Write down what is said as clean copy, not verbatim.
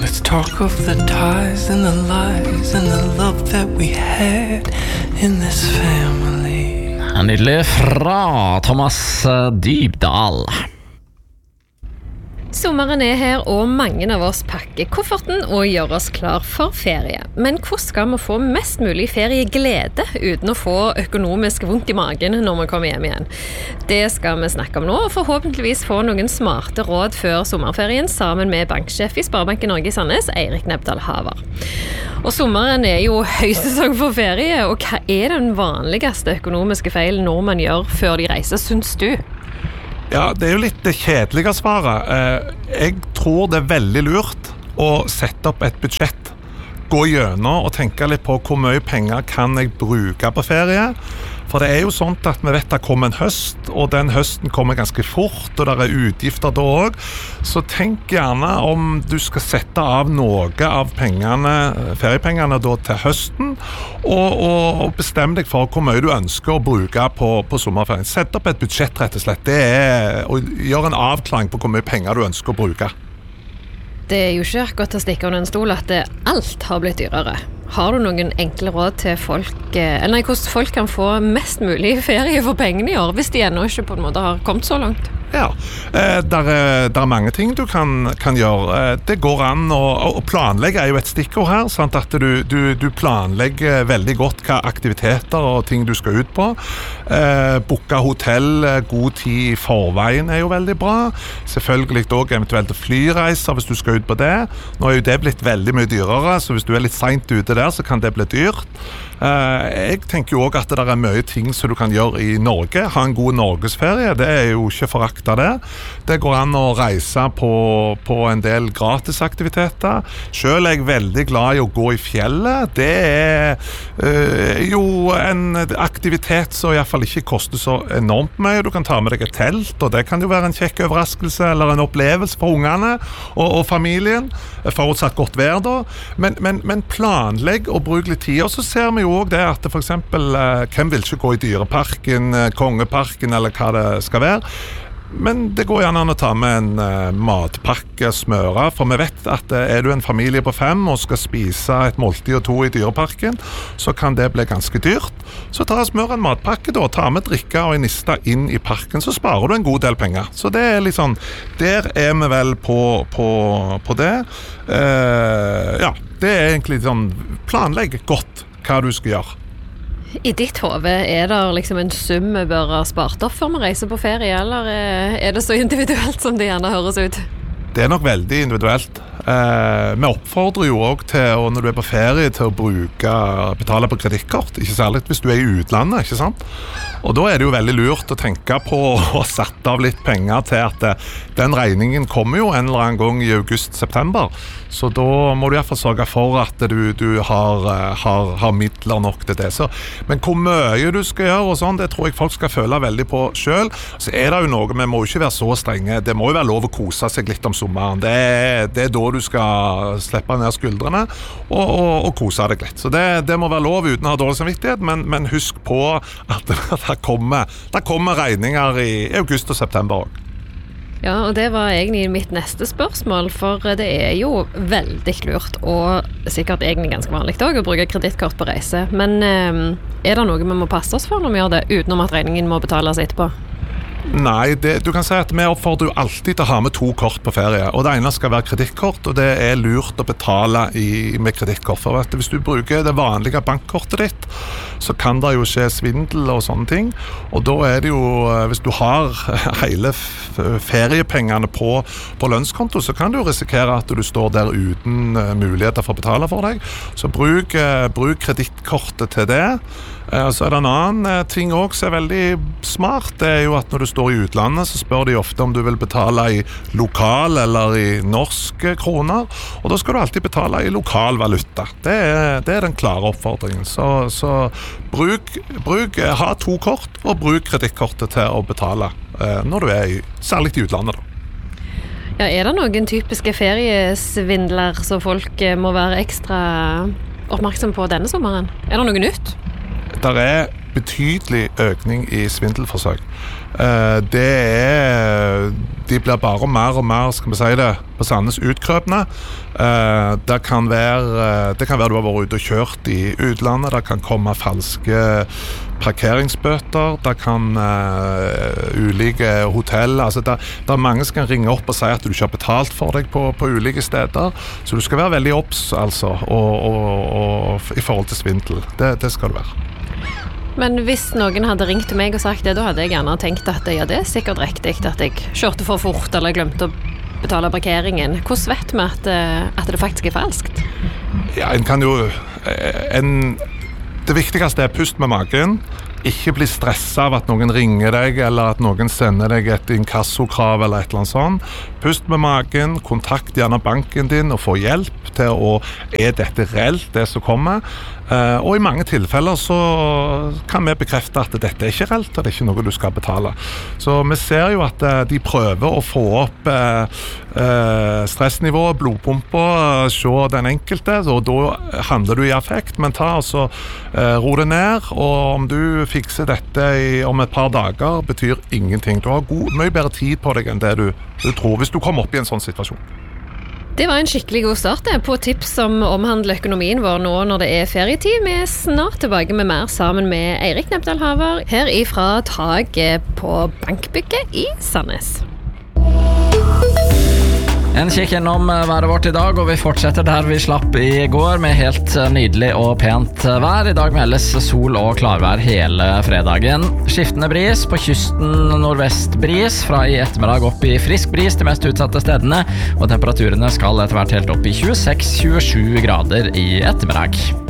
Let's talk of the ties and the lies and the love that we had in this family. Nydelig fra Thomas Dybdahl. Sommeren her, og mange av oss pakker kofferten og gjør oss klar for ferie. Men hvordan skal vi få mest mulig ferieglede uten å få økonomisk vondt i magen når vi kommer hjem igjen? Det skal vi snakke om nå, og forhåpentligvis få noen smarte råd før sommerferien sammen med banksjef i Sparebanken Norge i Sandnes, Eirik Nebdal Haver. Og sommeren jo høysesong for ferie, og hva den vanligste økonomiske feilen nordmenn gjør før de reiser, synes du? Ja, det jo litt det kjedelige svaret. Jeg tror det veldig lurt å sette opp et budsjett. Gå gjennom og tenke litt på hvor mye penger kan jeg bruke på ferie. For det jo sånn at vi vet det kommer en høst, og den høsten kommer ganske fort, og det utgifter da også. Så tenk gjerne om du skal sette av noe av pengene, feriepengene da til høsten, og bestem deg for hvor mye du ønsker å bruke på sommerferien. Sett opp et budsjett rett og slett. Det å gjøre en avklaring på hvor mye penger du ønsker å bruke. Det jo ikke akkurat å stikke under en stol at alt har blitt dyrere. Har du noen enkle råd til folk, hvordan folk kan få mest mulig ferie for pengene i år, hvis de ennå ikke på en måte har kommet så langt? Ja, der mange ting du kan gjøre. Det går an å planlegge jo et stikkord her, sånn at du planlegger veldig godt hva aktiviteter og ting du skal ut på. Booke hotell god tid i forveien jo veldig bra. Selvfølgelig også eventuelt flyreiser hvis du skal ut på det. Nå jo det blitt veldig mye dyrere, så hvis du litt sent ute der, så kan det bli dyrt. Jeg tenker jo også at det mye ting som du kan gjøre i Norge. Ha en god norgesferie, det jo ikke forakt av det. Det går an å reise på en del gratisaktiviteter. Selv jeg veldig glad i å gå i fjellet. Det jo en aktivitet som i hvert fall ikke koster så enormt mye. Du kan ta med deg et telt, og det kan jo være en kjekk overraskelse eller en opplevelse for ungene og familien. Forutsatt godt vær da. Men planlegg og bruk litt tid. Og så ser vi jo også det at for eksempel, hvem vil ikke gå i dyreparken, kongeparken eller hva det skal være. Men det går gjerne an å ta med en matpakke, smøre, for vi vet at du en familie på 5 og skal spise et måltid og 2 i dyreparken, så kan det bli ganske dyrt. Så ta og smør en matpakke da, ta med drikke og en niste inn i parken, så sparer du en god del penger. Så det litt sånn, der vi vel på det. Ja, det egentlig sånn, planlegg godt hva du skal gjøre. I ditt hode, det liksom en sum vi bør ha spart opp før vi reiser på ferie, eller det så individuelt som det gjerne høres ut? Det nok veldig individuelt. Vi oppfordrer jo også til, når du på ferie, til å betale på kredittkort, ikke særlig hvis du i utlandet, ikke sant? Og da det jo veldig lurt å tenke på å sette av litt penger til at den regningen kommer jo en eller annen gang i august-september, så da må du i hvert fall sørge for at du har midler nok til det. Men hvor mye du skal gjøre og sånn, det tror jeg folk skal føle veldig på selv. Så det jo noe, vi må jo ikke være så strenge. Det må jo være lov å kose seg litt om sommeren. Det da du skal slippe ned skuldrene og kose deg litt. Så det må være lov uten å ha dårlig samvittighet, men husk på at det kommer regninger i august og september også. Ja, og det var egentlig mitt neste spørsmål, for det jo veldig lurt, og sikkert egentlig ganske vanlig også, å bruke kredittkort på reise. Men det noe vi må passe oss for når vi gjør det, utenom at regningen må betales etterpå? Nei, du kan si at vi oppfordrer jo alltid til å ha med 2 kort på ferie, og det ene skal være kredittkort, og det lurt å betale med kredittkort, for at hvis du bruker det vanlige bankkortet ditt, så kan det jo skje svindel og sånne ting, og da det jo, hvis du har hele feriepengene på lønnskonto, så kan du risikere at du står der uten muligheter for å betale for deg, så bruk kredittkortet til det. Så det en annen ting også som veldig smart, det jo at når du står i utlandet, så spør de ofte om du vil betale i lokal eller i norske kroner, og da skal du alltid betale i lokal valuta. Det den klare oppfordringen. Så ha 2 kort, og bruk kredittkortet til å betale når du særlig i utlandet da. Ja, det noen typiske feriesvindler som folk må være ekstra oppmerksom på denne sommeren? Det noe nytt? Der betydelig økning i svindelforsøk. De blir bare mer, skal vi si det, på Sandnes utkrøpende. Det kan være du har vært ute og kjørt i utlandet, det kan komme falske parkeringsbøter, det kan ulike hotell, altså det er mange som kan ringe opp og si at du ikke har betalt for deg på ulike steder, så du skal være veldig obs altså, og i forhold til svindel, det skal du være. Men hvis noen hadde ringt til meg og sagt det, da hadde jeg gjerne tenkt at ja, det er sikkert riktig at jeg kjørte for fort eller glemte å betale parkeringen. Hvordan vet vi at det faktisk er falskt? Ja, en kan jo... Det viktigste er pust med magen. Ikke bli stresset av at noen ringer deg, eller at noen sender deg et inkassokrav eller et eller annet sånt. Pust med magen, kontakt gjerne banken din og få hjelp til dette reelt, det som kommer. Og i mange tilfeller så kan vi bekrefte at dette er ikke reelt, og det er ikke noe du skal betale. Så vi ser jo at de prøver å få opp stressnivået, blodpumpa, se den enkelte, og da handler du i affekt, men ro det ned, og om du fikser dette om et par dager, betyr ingenting. Du har mye bedre tid på deg enn det du tror, hvis du kommer opp i en sånn situasjon. Det var en skikkelig god start på tips som omhandler økonomien vår nå når det er ferietid. Vi er snart tilbake med mer sammen med Eirik Nepdal Haver, her ifra taket på Bankbygget i Sandnes. En kikk innom været vårt i dag, og vi fortsetter der vi slapp i går med helt nydelig og pent vær. I dag meldes sol og klarvær hele fredagen. Skiftende bris på kysten, nordvest bris, fra i ettermiddag opp i frisk bris de mest utsatte stedene, og temperaturene skal etter hvert helt opp i 26-27 grader i ettermiddag.